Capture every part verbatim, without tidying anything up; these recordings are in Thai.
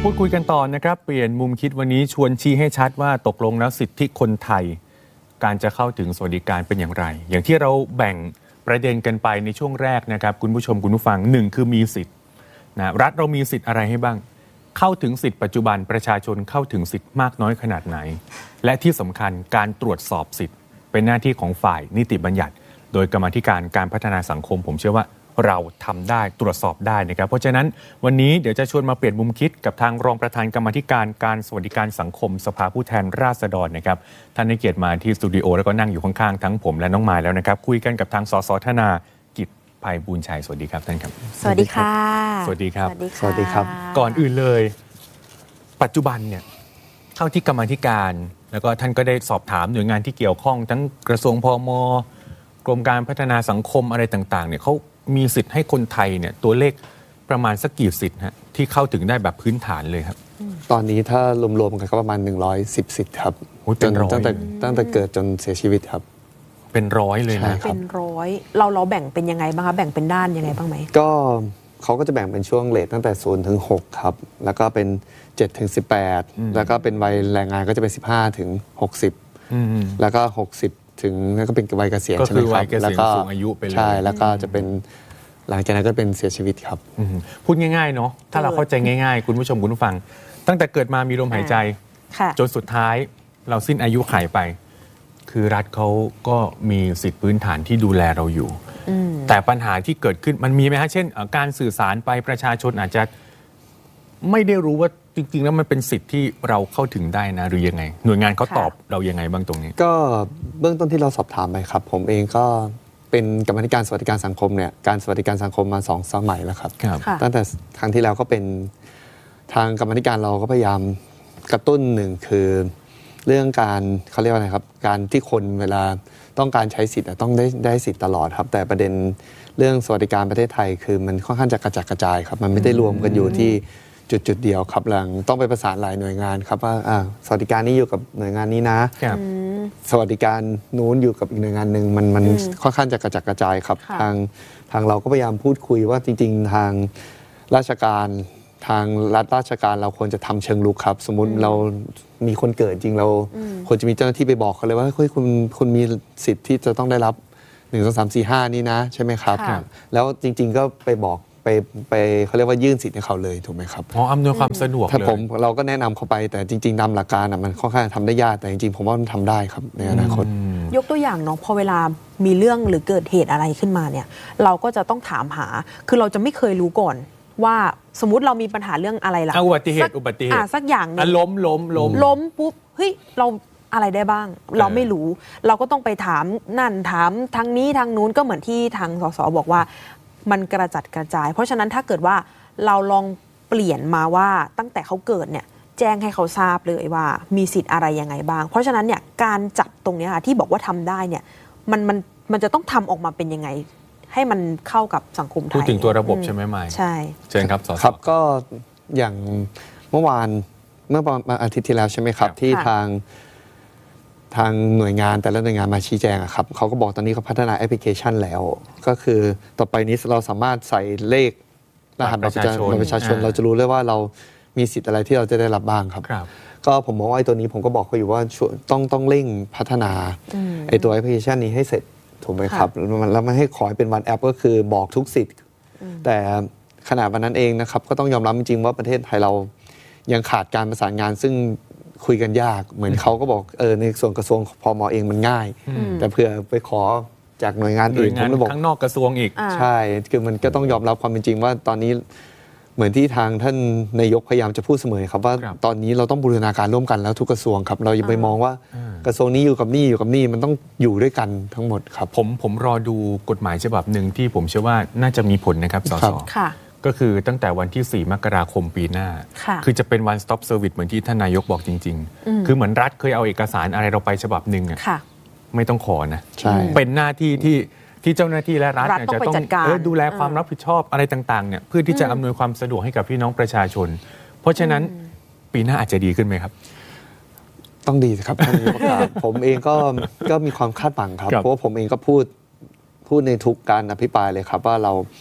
พูดคุยกันต่อนะครับเปลี่ยนมุมคิดวันนี้ชวนชี้ให้ชัดว่าตกลงแล้วสิทธิคนไทยการจะเข้าถึงสวัสดิการเป็นอย่างไรอย่างที่เราแบ่งประเด็นกันไปในช่วงแรกนะครับคุณผู้ชมคุณผู้ฟังหนึ่งคือมีสิทธิ์นะรัฐเรามีสิทธิ์อะไรให้บ้างเข้าถึงสิทธิปัจจุบันประชาชนเข้าถึงสิทธิ์มากน้อยขนาดไหนและที่สำคัญการตรวจสอบสิทธิ์เป็นหน้าที่ของฝ่ายนิติบัญญัติโดยกรรมาธิการการพัฒนาสังคมผมเชื่อว่าเราทำได้ตรวจสอบได้นะครับเพราะฉะนั้นวันนี้เดี๋ยวจะชวนมาเปลี่ยนมุมคิดกับทางรองประธานกรรมาธิการการสวัสดิการสังคมสภาผู้แทนราษฎรนะครับท่านให้เกียรติมาที่สตูดิโอแล้วก็นั่งอยู่ข้างๆทั้งผมและน้องมายแล้วนะครับคุยกันกับทางสสธนากิจไพบูลย์ชัยสวัสดีครับท่านครับสวัสดีค่ะสวัสดีครับสวัสดีครับก่อนอื่นเลยปัจจุบันเนี่ยเท่าที่กรรมาธิการแล้วก็ท่านก็ได้สอบถามหน่วยงานที่เกี่ยวข้องทั้งกระทรวงพม.กรมการพัฒนาสังคมอะไรต่างๆเนี่ยเขามีสิทธิ์ให้คนไทยเนี่ยตัวเลขประมาณสักกี่สิทธิ์ฮะที่เข้าถึงได้แบบพื้นฐานเลยครับตอนนี้ถ้ารวมๆกันก็ประมาณหนึ่งร้อยสิบสิทธิ์ครับจนตั้งแต่ตั้งแต่เกิดจนเสียชีวิตครับเป็นร้อยเลยนะเป็นร้อยเราเราแบ่งเป็นยังไงบ้างคะแบ่งเป็นด้านยังไงบ้างไหมก็เขาก็จะแบ่งเป็นช่วงเรทตั้งแต่ศูนย์ถึงหกครับแล้วก็เป็นเจ็ดถึงสิบแปดแล้วก็เป็นวัยแรงงานก็จะเป็นสิบห้าถึงหกสิบแล้วก็หกสิบถึงแล้วก็เป็นวัยเกษียณใช่ไหมครับแล้วก็สูงอายุไปเลยใช่แล้วก็จะเป็นหลังจากนั้นก็เป็นเสียชีวิตครับพูดง่ายๆเนาะถ้าเราเข้าใจง่ายๆคุณผู้ชมคุณผู้ฟังตั้งแต่เกิดมามีลมหายใจจนสุดท้ายเราสิ้นอายุขัยไปคือรัฐเขาก็มีสิทธิพื้นฐานที่ดูแลเราอยู่แต่ปัญหาที่เกิดขึ้นมันมีไหมฮะเช่นการสื่อสารไปประชาชนอาจจะไม่ได้รู้ว่าจริงๆแล้วมันเป็นสิทธิ์ที่เราเข้าถึงได้นะหรือยังไงหน่วยงานเขาตอบเรายังไงบ้างตรงนี้ก็เบื้องต้นที่เราสอบถามไปครับผมเองก็เป็นกรรมาธิการสวัสดิการสังคมเนี่ยการสวัสดิการสังคมมาสองสมัยแล้วครับตั้งแต่ครั้งที่แล้วก็เป็นทางกรรมาธิการเราก็พยายามกระตุ้นหนึ่งคือเรื่องการเขาเรียกว่าอะไรครับการที่คนเวลาต้องการใช้สิทธิ์ต้องได้ได้สิทธิ์ตลอดครับแต่ประเด็นเรื่องสวัสดิการประเทศไทยคือมันค่อนข้างจะกระจัดกระจายครับมันไม่ได้รวมกันอยู่ที่จุดจุดเดียวครับหลังต้องไปประสานหลายหน่วยงานครับว่าสวัสดิการนี้อยู่กับหน่วยงานนี้นะสวัสดิการนู้นอยู่กับอีกหน่วยงานหนึ่งมันมันค่อนข้างจะกระจัดกระจายครับทางทางเราก็พยายามพูดคุยว่าจริงๆทางราชการทางรัฐราชการเราควรจะทำเชิงลุกครับสมมุติเรามีคนเกิดจริงเราควรจะมีเจ้าหน้าที่ไปบอกเขาเลยว่าเฮ้ยคุณคุณมีสิทธิ์ที่จะต้องได้รับหนึ่ง สอง สาม สี่ ห้านี่นะใช่ไหมครับแล้วจริงๆก็ไปบอกไปไปเขาเรียกว่ายื่นสิทธิ์ให้เขาเลยถูกไหมครับอ๋ออำนวยความสะดวกเลยผมเราก็แนะนำเขาไปแต่จริงๆตามหลักการมันค่อนข้างทำได้ยากแต่จริงๆผมว่ามันทำได้ครับในอนาคตยกตัวอย่างเนาะพอเวลามีเรื่องหรือเกิดเหตุอะไรขึ้นมาเนี่ยเราก็จะต้องถามหาคือเราจะไม่เคยรู้ก่อนว่าสมมุติเรามีปัญหาเรื่องอะไรล่ะอุบัติเหตุอุบัติเหตุสักอย่างนึงล้มล้มล้มล้มปุ๊บเฮ้ยเราอะไรได้บ้างเราไม่รู้เราก็ต้องไปถามนั่นถามทางนี้ทางนู้นก็เหมือนที่ทางสสบอกว่ามันกระจัดกระจายเพราะฉะนั้นถ้าเกิดว่าเราลองเปลี่ยนมาว่าตั้งแต่เขาเกิดเนี่ยแจ้งให้เขาทราบเลยว่ามีสิทธิ์อะไรยังไงบ้างเพราะฉะนั้นเนี่ยการจับตรงนี้ค่ะที่บอกว่าทำได้เนี่ยมันมันมันจะต้องทำออกมาเป็นยังไงให้มันเข้ากับสังคมไทยพูดถึงตัวระบบใช่ไหมไม่ใช่เชิญครับสสครับก็อย่างเมื่อวานเมื่อประมาณอาทิตย์ที่แล้วใช่ไหมครับที่ทางทางหน่วยงานแต่ละหน่วยงานมาชี้แจงอะครับเขาก็บอกตอนนี้เขาพัฒนาแอปพลิเคชันแล้วก็คือต่อไปนี้เราสามารถใส่เลขรหัสบัตรประชาชนเราจะรู้เลยว่าเรามีสิทธิ์อะไรที่เราจะได้รับบ้างครับก็ผมมองว่าไอ้ตัวนี้ผมก็บอกเขาอยู่ว่าต้องต้องเร่งพัฒนาไอ้ตัวแอปพลิเคชันนี้ให้เสร็จถูกไหมครับแล้วไม่ให้ขอให้เป็นวันแอปก็คือบอกทุกสิทธิ์แต่ขณะวันนั้นเองนะครับก็ต้องยอมรับจริงๆว่าประเทศไทยเรายังขาดการประสานงานซึ่งคุยกันยากเหมือนเขาก็บอกเออในส่วนกระทรวงพม.เองมันง่ายแต่เผื่อไปขอจากหน่วยงานอื่นผมไม่บอกข้างนอกกระทรวงอีกใช่คือมันก็ต้องยอมรับความเป็นจริงว่าตอนนี้เหมือนที่ทางท่านนายกพยายามจะพูดเสมอครับว่าตอนนี้เราต้องบูรณาการร่วมกันแล้วทุกกระทรวงครับเราอย่าไปมองว่ากระทรวงนี้อยู่กับนี่อยู่กับนี่มันต้องอยู่ด้วยกันทั้งหมดครับผมผมรอดูกฎหมายฉบับหนึ่งที่ผมเชื่อว่าน่าจะมีผลนะครับสสก็คือตั้งแต่วันที่สี่มกราคมปีหน้าคือจะเป็น one stop service เหมือนที่ท่านนายกบอกจริงๆคือเหมือนรัฐเคยเอาเอกสารอะไรเราไปฉบับหนึ่งอ่ะไม่ต้องขอนะเป็นหน้าที่ที่ที่เจ้าหน้าที่และรัฐเนี่ยจะต้องดูแลความรับผิดชอบอะไรต่างๆเนี่ยเพื่อที่จะอำนวยความสะดวกให้กับพี่น้องประชาชนเพราะฉะนั้นปีหน้าอาจจะดีขึ้นไหมครับต้องดีครับท่านนายกครับผมเองก็ก็มีความคาดหวังครับเพราะว่าผมเองก็พูดพูดในทุกการอภิปรายเลยครับว่าเรา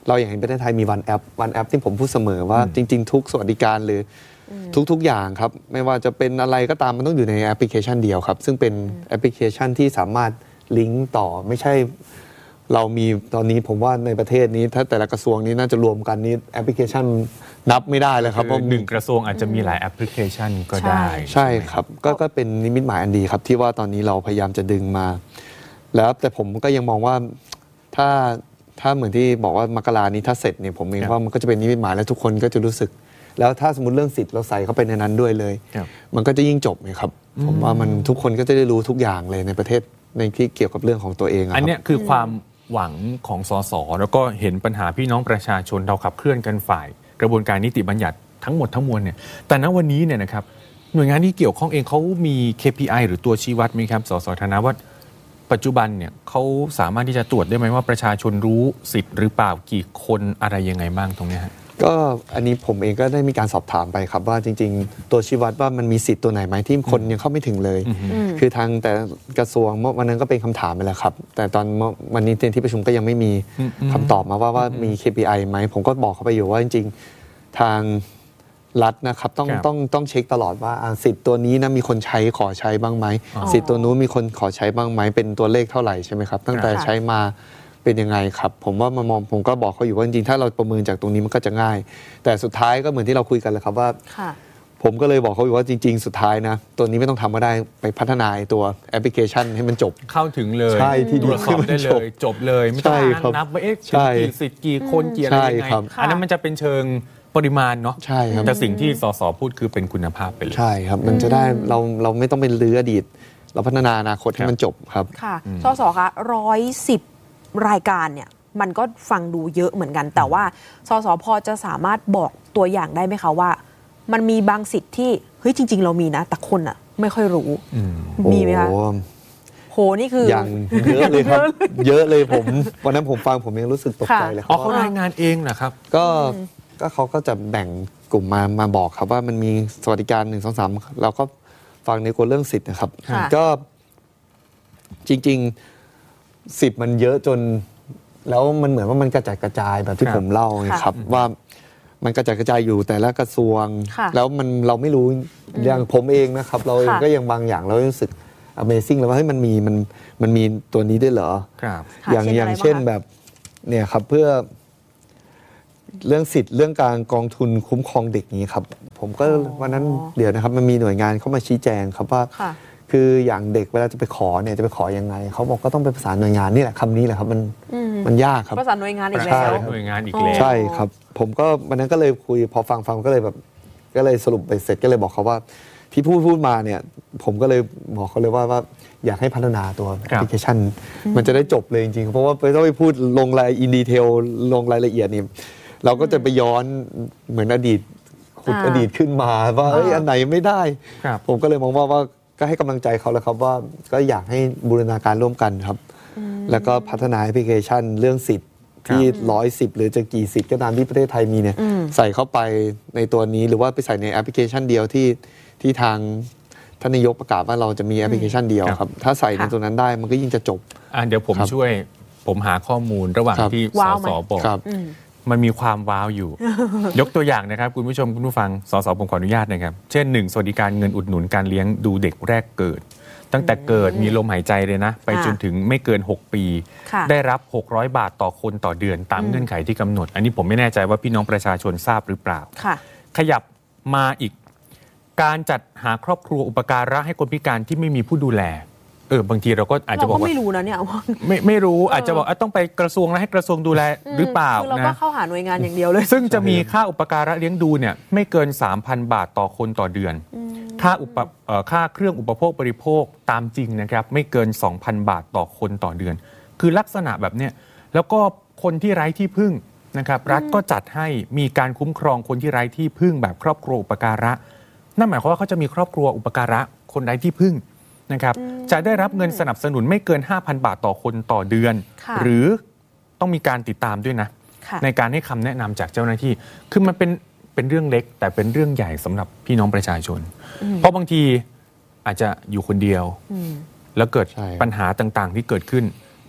เราอยากเห็นประเทศไทยมีวันแอปวันแอปที่ผมพูดเสมอว่าจริงๆทุกสวัสดิการหรือทุกๆอย่างครับไม่ว่าจะเป็นอะไรก็ตามมันต้องอยู่ในแอปพลิเคชันเดียวครับซึ่งเป็นแอปพลิเคชันที่สามารถลิงก์ต่อไม่ใช่เรามีตอนนี้ผมว่าในประเทศนี้ถ้าแต่ละกระทรวงนี้น่าจะรวมกันนี้แอปพลิเคชันนับไม่ได้เลยครับเพราะหนึ่งกระทรวงอาจจะมีหลายแอปพลิเคชันก็ได้ใช่ครับก็ก็เป็นนิมิตหมายอันดีครับที่ว่าตอนนี้เราพยายามจะดึงมาแล้วแต่ผมก็ยังมองว่าถ้าถ้าเหมือนที่บอกว่ามกรานี้ถ้าเสร็จเนี่ยผมเองว่ามันก็จะเป็นนิมิตหมายและทุกคนก็จะรู้สึกแล้วถ้าสมมติเรื่องสิทธิ์เราใส่เข้าไปในนั้นด้วยเลยมันก็จะยิ่งจบไงครับผมว่ามันทุกคนก็จะได้รู้ทุกอย่างเลยในประเทศในที่เกี่ยวกับเรื่องของตัวเองอันนี้คือความหวังของสสแล้วก็เห็นปัญหาพี่น้องประชาชนเราขับเคลื่อนกันฝ่ายกระบวนการนิติบัญญัติทั้งหมดทั้งมวลเนี่ยแต่ณวันนี้เนี่ยนะครับหน่วยงานที่เกี่ยวข้องเองเขามี เค พี ไอ หรือตัวชี้วัดไหมครับสสธนาว่าปัจจุบันเนี่ยเขาสามารถที่จะตรวจได้ไหมว่าประชาชนรู้สิทธิ์หรือเปล่ากี่คนอะไรยังไงบ้างตรงนี้ฮะก็อันนี้ผมเองก็ได้มีการสอบถามไปครับว่าจริงๆตัวชี้วัดว่ามันมีสิทธิ์ตัวไหนไหมที่คนยังเข้าไม่ถึงเลยคือทางแต่กระทรวงวันนั้นก็เป็นคำถามไปแล้วครับแต่ตอนวันนี้ที่ประชุมก็ยังไม่มีคำตอบมาว่าว่ามี เค พี ไอ ไหมผมก็บอกเขาไปอยู่ว่าจริงๆทางรัฐนะครับต้องต้องต้องเช็คตลอดว่าสิทธิ์ตัวนี้นะมีคนใช้ขอใช้บ้างไหมสิทธิ์ตัวนู้นมีคนขอใช้บ้างไหมเป็นตัวเลขเท่าไหร่ใช่ไหมครับตั้งแต่ใช้มาเป็นยังไงครับผมว่ามามองผมก็บอกเขาอยู่ว่าจริงๆถ้าเราประเมินจากตรงนี้มันก็จะง่ายแต่สุดท้ายก็เหมือนที่เราคุยกันแหละครับว่าผมก็เลยบอกเขาอยู่ว่าจริงๆสุดท้ายนะตัวนี้ไม่ต้องทำก็ได้ไปพัฒนาตัวแอปพลิเคชันให้มันจบเข้าถึงเลยใช่ที่ตรวจสอบได้เลยจบเลยไม่ต้องนับว่าเอ๊ะกี่สิทธิ์กี่คนกี่อะไรยังไงอันนั้นมันจะเป็นเชิงปริมาณเนาะใช่ครับแต่สิ่งที่สสพูดคือเป็นคุณภาพไปเลยใช่ครับมันจะได้เราเราไม่ต้องเป็นลื้ออดีตเราพัฒนาอนาคตให้มันจบครับค่ะสสคะร้อยสิบรายการเนี่ยมันก็ฟังดูเยอะเหมือนกันแต่ว่าสสพจะสามารถบอกตัวอย่างได้ไหมคะว่ามันมีบางสิทธิ์ที่เฮ้ยจริงๆเรามีนะแต่คนอ่ะไม่ค่อยรู้มีไหมคะโหนี่คืออย่างเยอะเลยครับเยอะเลยผมวันนั้นผมฟังผมยังรู้สึกตกใจเลยอ๋อเขารายงานเองนะครับก็ก็เขาก็จะแบ่งกลุ่มมามาบอกครับว่ามันมีสวัสดิการหนึ่งสองสามเราก็ฟังในคนเรื่องสิทธิ์นะครับก็จริงๆสิทธิ์มันเยอะจนแล้วมันเหมือนว่ามันกระจายกระจายแบบที่ผมเล่าไงครับว่ามันกระจายกระจายอยู่แต่ละกระทรวงแล้วมันเราไม่รู้อย่างผมเองนะครับเราเองก็ยังบางอย่างเรารู้สึก Amazing แล้วว่าเฮ้ยมันมีมันมันมีตัวนี้ด้วยเหรออย่างอย่างเช่นแบบเนี่ยครับเพื่อเรื่องสิทธิ์เรื่องการกองทุนคุ้มครองเด็กนี้ครับผมก็วันนั้นเดี๋ยวนะครับมันมีหน่วยงานเข้ามาชี้แจงครับว่าคืออย่างเด็กเวลาจะไปขอเนี่ยจะไปขอยังไงเขาบอกก็ต้องไปประสานหน่วยงานนี่แหละคำนี้แหละครับมันมันยากครับประสานหน่วยงานอีกแล้วหน่วยงานอีกแล้วใช่ครับผมก็วันนั้นก็เลยคุยพอฟังฟังก็เลยแบบก็เลยสรุปไปเสร็จก็เลยบอกเขาว่าที่พูดพูดมาเนี่ยผมก็เลยบอกเขาเลยว่าว่าอยากให้พัฒนาตัวแอปพลิเคชันมันจะได้จบเลยจริงๆเพราะว่าไปต้องไปพูดลงรายอินดีเทลลงรายละเอียดนี่เราก็จะไปย้อนเหมือนอดีตขุดอดีตขึ้นมาว่าเอ้ยอันไหนไม่ได้ผมก็เลยมองว่าว่าก็ให้กำลังใจเขาแล้วครับว่าก็อยากให้บูรณาการร่วมกันครับแล้วก็พัฒนาแอปพลิเคชันเรื่องสิทธิ์ที่ร้อยสิบหรือจะกี่สิทธิ์ก็ตามที่ประเทศไทยมีเนี่ยใส่เข้าไปในตัวนี้หรือว่าไปใส่ในแอปพลิเคชันเดียวที่ที่ทางท่านนายกประกาศว่าเราจะมีแอปพลิเคชันเดียวครับถ้าใส่ในตัวนั้นได้มันก็ยิ่งจะจบอ่ะเดี๋ยวผมช่วยผมหาข้อมูลระหว่างที่สสบอกมันมีความว้าวอยู่ ยกตัวอย่างนะครับคุณผู้ชมคุณผู้ฟังสสผมขออนุญาตนะครับเช่นหนึ่งสวัสดิการเงินอุดหนุนการเลี้ยงดูเด็กแรกเกิดตั้งแต่เกิดมีลมหายใจเลยนะไปจนถึงไม่เกินหกปีได้รับหกร้อยบาทต่อคนต่อเดือนตามเงื่อนไขที่กำหนดอันนี้ผมไม่แน่ใจว่าพี่น้องประชาชนทราบหรือเปล่าขยับมาอีกการจัดหาครอบครัวอุปการะให้คนพิการที่ไม่มีผู้ดูแลเออบางทีเราก็อาจจะบอกว่าไม่รู้นะเนี่ยไม่ไม่รู้อาจจะบอกต้องไปกระทรวงแล้วให้กระทรวงดูแลหรือเปล่าคือเราก็เข้าหาหน่วยงานอย่างเดียวเลยซึ่งจะมีค่าอุปการะเลี้ยงดูเนี่ยไม่เกิน สามพัน บาทต่อคนต่อเดือนค่าอุปค่าเครื่องอุปโภคบริโภคตามจริงนะครับไม่เกิน สองพัน บาทต่อคนต่อเดือนคือลักษณะแบบเนี้ยแล้วก็คนที่ไร้ที่พึ่งนะครับรัฐก็จัดให้มีการคุ้มครองคนที่ไร้ที่พึ่งแบบครอบครัวอุปการะนั่นหมายความว่าเขาจะมีครอบครัวอุปการะคนไร้ที่พึ่งนะครับจะได้รับเงินสนับสนุนไม่เกิน ห้าพัน บาทต่อคนต่อเดือนหรือต้องมีการติดตามด้วยนะในการให้คำแนะนำจากเจ้าหน้าที่คือมันเป็นเป็นเรื่องเล็กแต่เป็นเรื่องใหญ่สำหรับพี่น้องประชาชนเพราะบางทีอาจจะอยู่คนเดียวแล้วเกิดปัญหาต่างๆที่เกิดขึ้น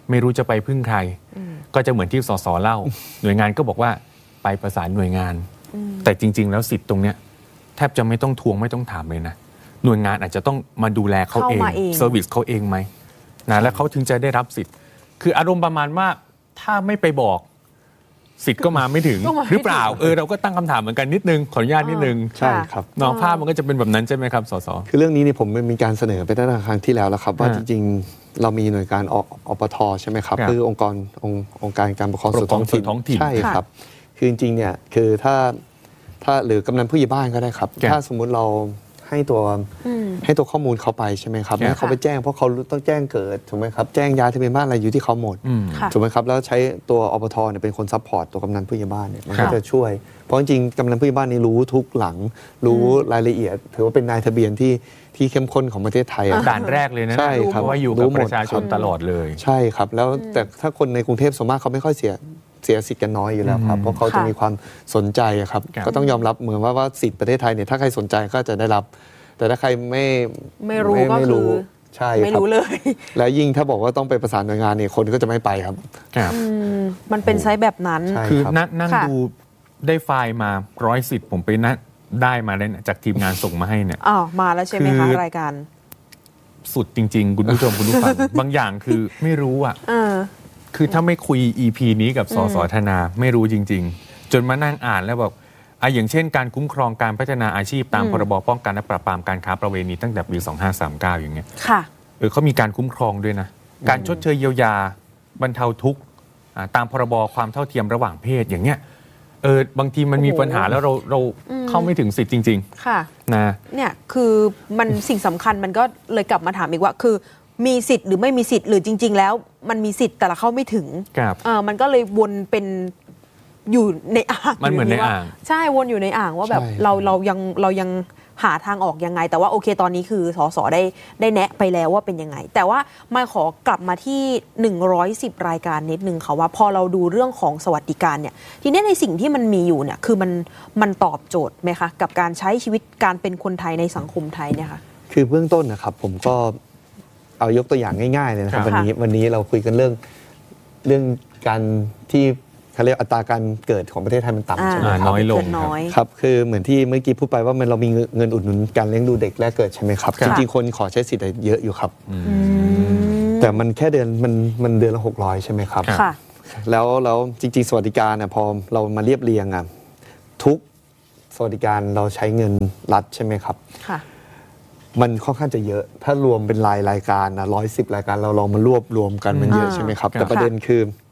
ไม่รู้จะไปพึ่งใครก็จะเหมือนที่สสเล่า หน่วยงานก็บอกว่าไปประสานหน่วยงานแต่จริงๆแล้วสิทธิ์ตรงเนี้ยแทบจะไม่ต้องทวงไม่ต้องถามเลยนะหน่วยงานอาจจะต้องมาดูแลเขาเองเซอร์วิสเขาเองไหมนะแล้วเขาถึงจะได้รับสิทธิ์คืออารมณ์ประมาณว่าถ้าไม่ไปบอกสิทธิ์ก็มาไม่ถึงหรือเปล่าเออเราก็ตั้งคำถามเหมือนกันนิดนึงขออนุญาตนิดนึงใช่ครับน้องภาพมันก็จะเป็นแบบนั้นใช่ไหมครับสสคือเรื่องนี้เนี่ยผมมีการเสนอไปตั้งแต่ครั้งที่แล้วแล้วครับว่าจริงๆเรามีหน่วยการอปทใช่ไหมครับคือองค์กรองค์การการปกครองส่วนท้องถิ่นใช่ครับคือจริงๆเนี่ยคือถ้าถ้าหรือกำนันผู้ใหญ่บ้านก็ได้ครับถ้าสมมุติเราให้ตัวให้ตัวข้อมูลเขาไปใช่ไหมครับแล้วเขาไปแจ้งเพราะเขาต้องแจ้งเกิดถูกไหมครับแจ้งย้ายทะเบียนบ้านอะไรอยู่ที่เขาหมดถูกไหมครับแล้วใช้ตัวอปทเนี่ยเป็นคนซัพพอร์ตตัวกำนันผู้ใหญ่บ้านเนี่ยมันก็จะช่วยเพราะจริงๆกำนันผู้ใหญ่บ้านนี่รู้ทุกหลังรู้รายละเอียดถือว่าเป็นนายทะเบียนที่ที่เข้มข้นของประเทศไทยด่านแรกเลยนะใช่ครับว่าอยู่กับประชาชนตลอดเลยใช่ครับแล้วแต่ถ้าคนในกรุงเทพส่วนมากเขาไม่ค่อยเสียเสียสิทธิ์กันน้อยอยู่แล้วครับเพราะเขาจะมีความสนใจครับก็ต้องยอมรับเหมือนว่าว่าสิทธิ์ประเทศไทยเนี่ยถ้าใครสนใจก็จะได้รับแต่ถ้าใครไม่ไม่รู้ก็คือใช่ไม่รู้เลยแล้วยิ่งถ้าบอกว่าต้องไปประสานหน่วยงานเนี่ยคนก็จะไม่ไปครับมันเป็นไซส์แบบนั้นคือนั่งดูได้ไฟล์มาร้อยสิทธิ์ผมไปนั่งได้มาได้จากทีมงานส่งมาให้เนี่ยอ๋อมาแล้วใช่ไหมคะรายการสุดจริงๆคุณผู้ชมคุณผู้ฟังบางอย่างคือไม่รู้อ่ะคือถ้าไม่คุย อี พี นี้กับสสธนาไม่รู้จริงๆจนมานั่งอ่านแล้วแบบอ่ะอย่างเช่นการคุ้มครองการพัฒนาอาชีพตามพรบป้องกันและปราบปรามการค้าประเวณีตั้งแต่ปีสองพันห้าร้อยสามสิบเก้าอย่างเงี้ยค่ะเออเขามีการคุ้มครองด้วยนะการชดเชยเยียวยาบรรเทาทุกข์ตามพรบความเท่าเทียมระหว่างเพศอย่างเงี้ยเออบางทีมันมีปัญหาแล้วเราเราเข้าไม่ถึงสิทธิ์จริงๆค่ะนะเนี่ยคือมันสิ่งสำคัญมันก็เลยกลับมาถามอีกว่าคือมีสิทธิ์หรือไม่มีสิทธิ์หรือจริงๆแล้วมันมีสิทธิ์แต่ละเข้าไม่ถึงเออมันก็เลยวนเป็นอยู่ในอ่างมันเหมือนในอ่างใช่วนอยู่ในอ่างว่าแบบเราเรายังเรายังหาทางออกยังไงแต่ว่าโอเคตอนนี้คือสสได้ได้แนะไปแล้วว่าเป็นยังไงแต่ว่ามาขอกลับมาที่หนึ่งร้อยสิบรายการนิดนึงค่ะว่าพอเราดูเรื่องของสวัสดิการเนี่ยทีนี้ในสิ่งที่มันมีอยู่เนี่ยคือมันมันตอบโจทย์ไหมคะกับการใช้ชีวิตการเป็นคนไทยในสังคมไทยเนี่ยค่ะคือเบื้องต้นนะครับผมก็เอายกตัวอย่างง่ายๆเลยนะครับวันนี้วันนี้เราคุยกันเรื่องเรื่องการที่เขาเรียกอัตราการเกิดของประเทศไทยมันต่ำใช่ไหมน้อยลงครับคือเหมือนที่เมื่อกี้พูดไปว่ามันเรามีเงินอุดหนุนการเลี้ยงดูเด็กแรกเกิดใช่ไหมครับจริงๆคนขอใช้สิทธิ์เยอะอยู่ครับแต่มันแค่เดือนมันมันเดือนละหกร้อยใช่ไหมครับแล้วแล้วจริงๆสวัสดิการอ่ะพอเรามาเรียบเรียงอ่ะทุกสวัสดิการเราใช้เงินรัฐใช่ไหมครับมันค่อนข้างจะเยอะถ้ารวมเป็นรายรายการนะร้อยสิบรายการเราลองมารวบรวมกันมันเยอะใช่ไหมครับแต่ประเด็นคือ